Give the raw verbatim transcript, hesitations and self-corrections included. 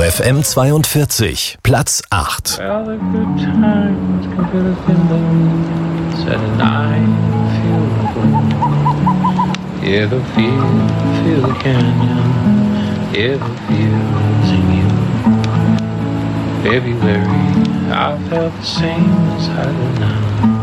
F M zweiundvierzig, Platz acht. Well, the good times can fill a window, set a night, feel the glow. Hear the feel, feel the canyon, hear the fields in you. February, I felt the same as I do now.